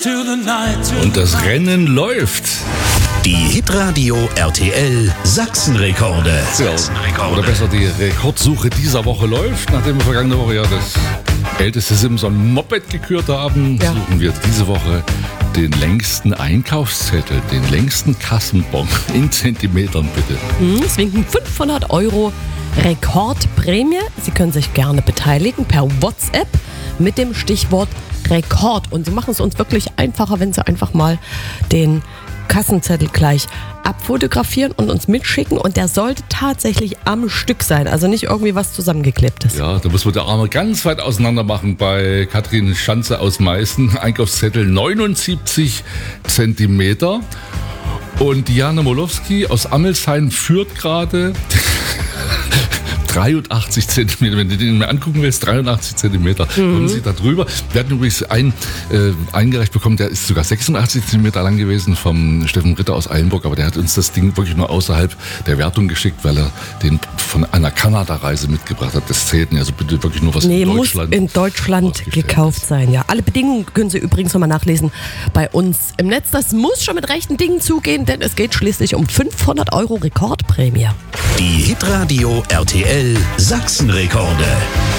Und das Rennen läuft. Die Hitradio RTL Sachsenrekorde. Ja, oder besser, die Rekordsuche dieser Woche läuft. Nachdem wir vergangene Woche ja das älteste Simson-Moped gekürt haben, suchen wir diese Woche den längsten Einkaufszettel, den längsten Kassenbon in Zentimetern, bitte. Es winken 500 € Rekordprämie. Sie können sich gerne beteiligen per WhatsApp mit dem Stichwort Rekord. Und Sie machen es uns wirklich einfacher, wenn Sie einfach mal den Kassenzettel gleich abfotografieren und uns mitschicken. Und der sollte tatsächlich am Stück sein, also nicht irgendwie was zusammengeklebtes. Ja, da muss man der Arme ganz weit auseinander machen bei Katrin Schanze aus Meißen. Einkaufszettel 79 Zentimeter. Und Diana Molowski aus Ammelsheim führt gerade 83 Zentimeter. Wenn du den mir angucken willst, 83 Zentimeter. Kommen Sie da drüber. Wir hatten übrigens einen eingereicht bekommen, der ist sogar 86 Zentimeter lang gewesen, vom Steffen Ritter aus Eilenburg. Aber der hat uns das Ding wirklich nur außerhalb der Wertung geschickt, weil er den von einer Kanada-Reise mitgebracht hat. Das zählt nicht. Also bitte wirklich nur was in Deutschland. Muss in Deutschland gekauft sein, ja. Alle Bedingungen können Sie übrigens nochmal nachlesen bei uns im Netz. Das muss schon mit rechten Dingen zugehen, denn es geht schließlich um 500 € Rekordprämie. Die Hitradio RTL Sachsenrekorde.